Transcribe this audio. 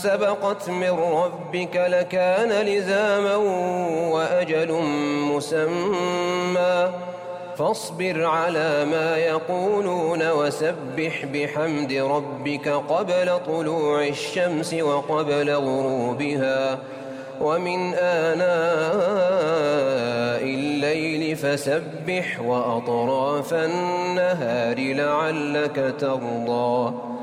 سبقت من ربك لكان لزاما وأجل مسمى فاصبر على ما يقولون وسبح بحمد ربك قبل طلوع الشمس وقبل غروبها ومن آناء الليل فسبح وأطراف النهار لعلك ترضى